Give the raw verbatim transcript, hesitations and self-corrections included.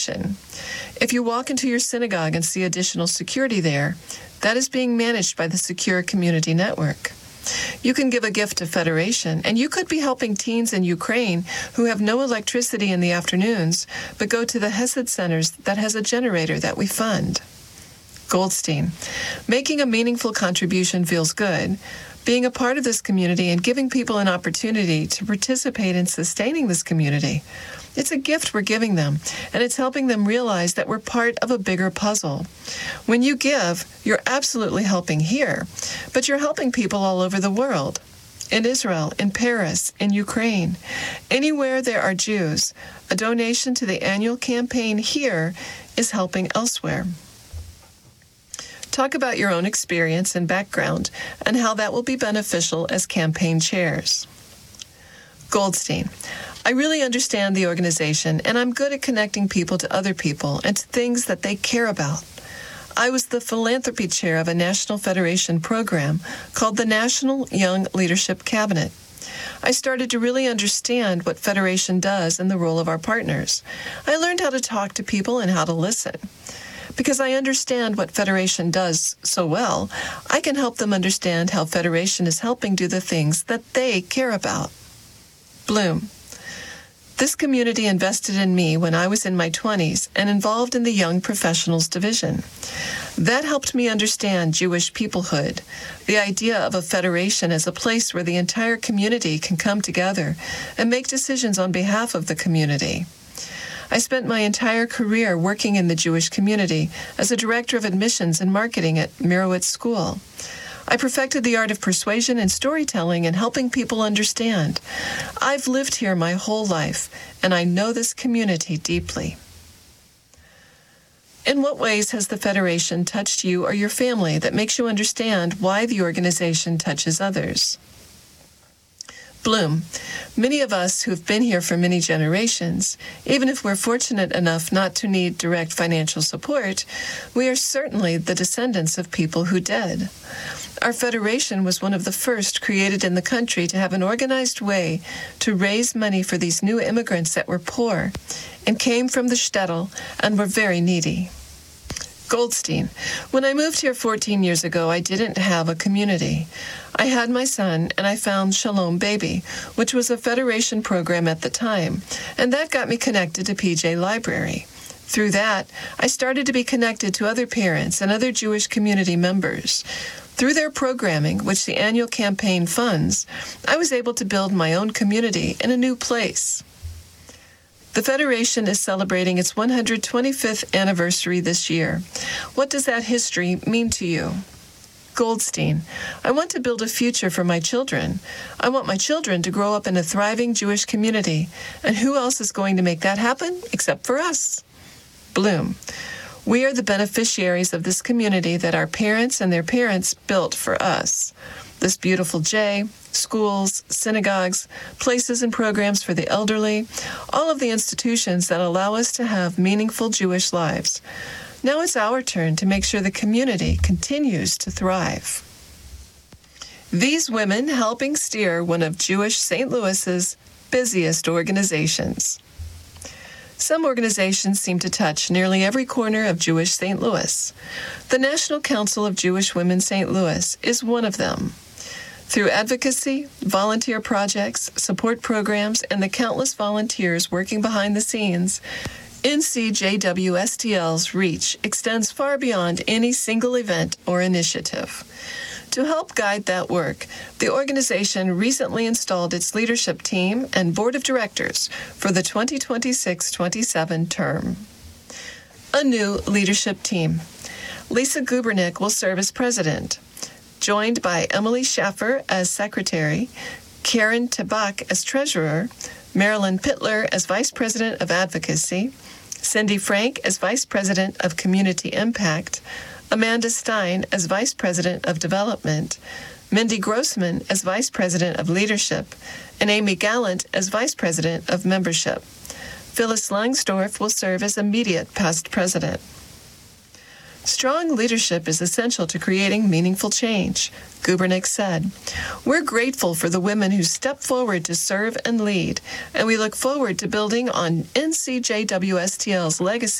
If you walk into your synagogue and see additional security there, that is being managed by the Secure Community Network. You can give a gift to Federation, and you could be helping teens in Ukraine who have no electricity in the afternoons, but go to the Hesed Centers that has a generator that we fund. Goldstein, making a meaningful contribution feels good. Being a part of this community and giving people an opportunity to participate in sustaining this community. It's a gift we're giving them, and it's helping them realize that we're part of a bigger puzzle. When you give, you're absolutely helping here, but you're helping people all over the world. In Israel, in Paris, in Ukraine. Anywhere there are Jews, a donation to the annual campaign here is helping elsewhere. Talk about your own experience and background and how that will be beneficial as campaign chairs. Goldstein, I really understand the organization, and I'm good at connecting people to other people and to things that they care about. I was the philanthropy chair of a National Federation program called the National Young Leadership Cabinet. I started to really understand what Federation does and the role of our partners. I learned how to talk to people and how to listen. Because I understand what Federation does so well, I can help them understand how Federation is helping do the things that they care about. Bloom. This community invested in me when I was in my twenties and involved in the Young Professionals Division. That helped me understand Jewish peoplehood, the idea of a federation as a place where the entire community can come together and make decisions on behalf of the community. I spent my entire career working in the Jewish community as a director of admissions and marketing at Mirowitz School. I perfected the art of persuasion and storytelling and helping people understand. I've lived here my whole life, and I know this community deeply. In what ways has the Federation touched you or your family that makes you understand why the organization touches others? Bloom, many of us who've been here for many generations, even if we're fortunate enough not to need direct financial support, we are certainly the descendants of people who did. Our federation was one of the first created in the country to have an organized way to raise money for these new immigrants that were poor and came from the shtetl and were very needy. Goldstein, when I moved here fourteen years ago, I didn't have a community. I had my son, and I found Shalom Baby, which was a Federation program at the time, and that got me connected to P J Library. Through that, I started to be connected to other parents and other Jewish community members. Through their programming, which the annual campaign funds, I was able to build my own community in a new place. The Federation is celebrating its one hundred twenty-fifth anniversary this year. What does that history mean to you? Goldstein, I want to build a future for my children. I want my children to grow up in a thriving Jewish community. And who else is going to make that happen except for us? Bloom, we are the beneficiaries of this community that our parents and their parents built for us. This beautiful J, schools, synagogues, places and programs for the elderly, all of the institutions that allow us to have meaningful Jewish lives. Now it's our turn to make sure the community continues to thrive. These women helping steer one of Jewish Saint Louis's busiest organizations. Some organizations seem to touch nearly every corner of Jewish Saint Louis. The National Council of Jewish Women Saint Louis is one of them. Through advocacy, volunteer projects, support programs, and the countless volunteers working behind the scenes, N C J W S T L's reach extends far beyond any single event or initiative. To help guide that work, the organization recently installed its leadership team and board of directors for the twenty twenty-six twenty-seven term. A new leadership team. Lisa Gubernick will serve as president, joined by Emily Schaffer as secretary, Karen Tabak as treasurer, Marilyn Pittler as vice president of advocacy, Cindy Frank as vice president of community impact, Amanda Stein as vice president of development, Mindy Grossman as vice president of leadership, and Amy Gallant as vice president of membership. Phyllis Langsdorf will serve as immediate past president. Strong leadership is essential to creating meaningful change, Gubernick said. We're grateful for the women who step forward to serve and lead, and we look forward to building on N C J W S T L's legacy